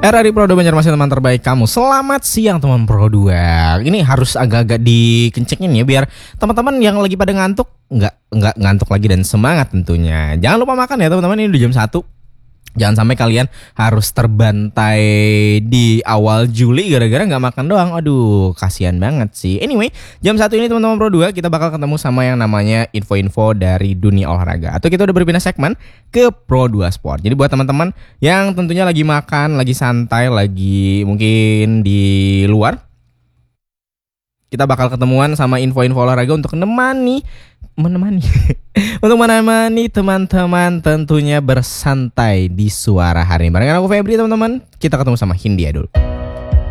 RRI Pro 2 Banjarmasin, teman terbaik kamu. Selamat siang teman Pro 2. Ini harus agak-agak dikencengin ya biar teman-teman yang lagi pada ngantuk nggak ngantuk lagi dan semangat tentunya. Jangan lupa makan ya teman-teman, ini udah jam 1. Jangan sampai kalian harus terbantai di awal Juli gara-gara nggak makan doang. Aduh, kasihan banget sih. Anyway, jam 1 ini teman-teman Pro 2 kita bakal ketemu sama yang namanya info-info dari dunia olahraga. Atau kita udah berpindah segmen ke Pro 2 Sport. Jadi buat teman-teman yang tentunya lagi makan, lagi santai, lagi mungkin di luar, kita bakal ketemuan sama info-info olahraga untuk menemani untuk menemani teman-teman tentunya bersantai di suara hari. Barengan aku Febri teman-teman. Kita ketemu sama Hindia dulu.